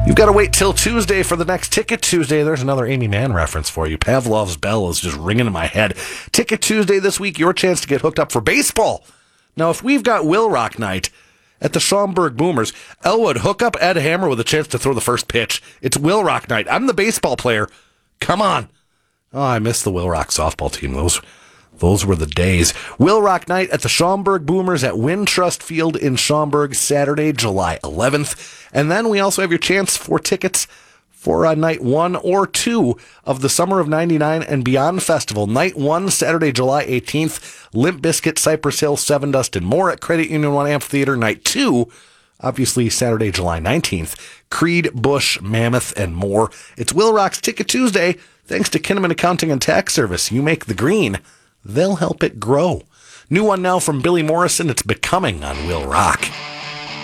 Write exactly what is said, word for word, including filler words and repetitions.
You've got to wait till Tuesday for the next Ticket Tuesday. There's another Amy Mann reference for you. Pavlov's bell is just ringing in my head. Ticket Tuesday this week, your chance to get hooked up for baseball. Now, if we've got Will Rock night at the Schaumburg Boomers, Elwood, hook up Ed Hammer with a chance to throw the first pitch. It's Will Rock night. I'm the baseball player. Come on. Oh, I miss the Will Rock softball team. Those Those were the days. Will Rock night at the Schaumburg Boomers at Wintrust Field in Schaumburg, Saturday, July eleventh. And then we also have your chance for tickets for uh, night one or two of the Summer of ninety-nine and Beyond Festival. Night one, Saturday, July eighteenth, Limp Bizkit, Cypress Hill, Seven Dust, and more at Credit Union One Amphitheater. Night two, obviously Saturday, July nineteenth, Creed, Bush, Mammoth, and more. It's Will Rock's Ticket Tuesday, thanks to Kinnaman Accounting and Tax Service. You make the green, they'll help it grow. New one now from Billy Morrison. It's Becoming on Will Rock.